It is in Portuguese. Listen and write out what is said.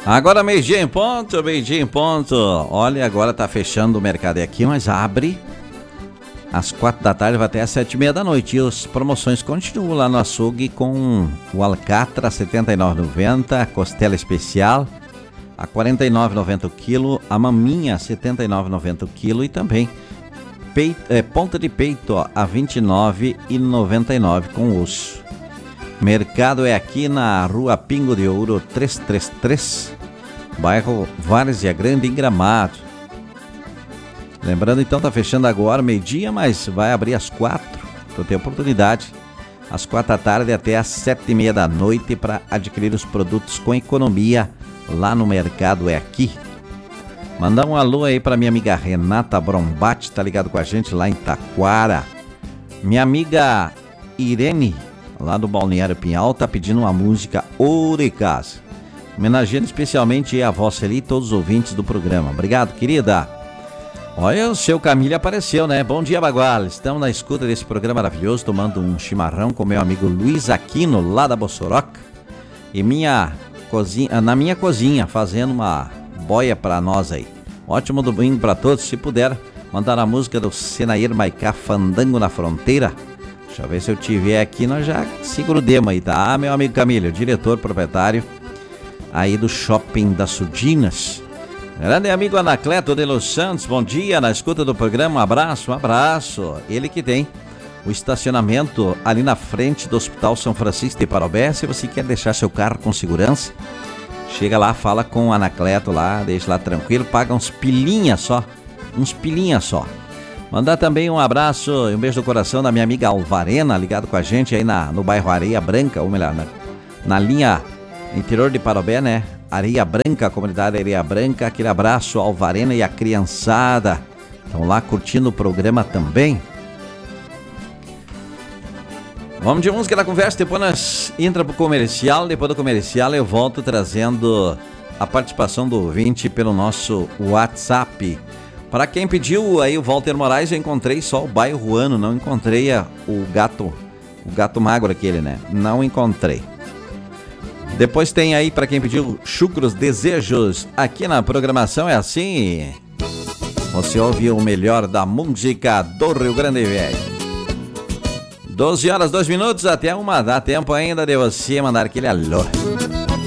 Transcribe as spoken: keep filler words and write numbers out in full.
Agora meio-dia em ponto, meio-dia em ponto. Olha, agora tá fechando o mercado aqui, mas abre às quatro da tarde, vai até às sete e meia da noite. E as promoções continuam lá no açougue com o alcatra setenta e nove reais e noventa centavos, a costela especial a quarenta e nove reais e noventa centavos o quilo, a maminha setenta e nove reais e noventa centavos o quilo e também peito, é, ponta de peito ó, a vinte e nove reais e noventa e nove centavos com osso. Mercado é aqui na Rua Pingo de Ouro trezentos e trinta e três, bairro Várzea Grande, em Gramado. Lembrando, então, tá fechando agora, meio-dia, mas vai abrir às quatro. Então tem oportunidade, às quatro da tarde até às sete e meia da noite, para adquirir os produtos com economia lá no Mercado é Aqui. Mandar um alô aí para minha amiga Renata Brombate, tá ligado com a gente lá em Taquara. Minha amiga Irene, lá do Balneário Pinhal, tá pedindo uma música Ô de Casa. Homenageando especialmente a vossa ali e todos os ouvintes do programa. Obrigado, querida. Olha, o seu Camille apareceu, né? Bom dia, Bagual. Estamos na escuta desse programa maravilhoso, tomando um chimarrão com meu amigo Luiz Aquino, lá da Bossoroca. E minha cozinha, na minha cozinha, fazendo uma boia pra nós aí. Ótimo domingo pra todos. Se puder, mandar a música do Senair Maicá, Fandango na Fronteira. Deixa eu ver se eu tiver aqui, nós já segurudemos aí, tá? Ah, meu amigo Camille, o diretor, proprietário aí do Shopping das Sudinas. Grande amigo Anacleto de Los Santos, bom dia, na escuta do programa, um abraço, um abraço. Ele que tem o estacionamento ali na frente do Hospital São Francisco de Parobé. Se você quer deixar seu carro com segurança, chega lá, fala com o Anacleto lá, deixa lá tranquilo, paga uns pilinha só, uns pilinha só. Mandar também um abraço e um beijo do coração da minha amiga Alvarena, ligado com a gente aí na, no bairro Areia Branca, ou melhor, na, na linha interior de Parobé, né? Areia Branca, a comunidade Areia Branca, aquele abraço, Alvarena e a criançada. Estão lá curtindo o programa também. Vamos de música da conversa, depois nós entra pro comercial, depois do comercial eu volto trazendo a participação do ouvinte pelo nosso WhatsApp. Para quem pediu aí o Walter Moraes, eu encontrei só o bairro Ano, não encontrei a, o gato, o gato magro aquele, né? Não encontrei. Depois tem aí, para quem pediu, Chucros Desejos. Aqui na programação é assim. Você ouve o melhor da música do Rio Grande Velho. doze horas, dois minutos, até uma. Dá tempo ainda de você mandar aquele alô.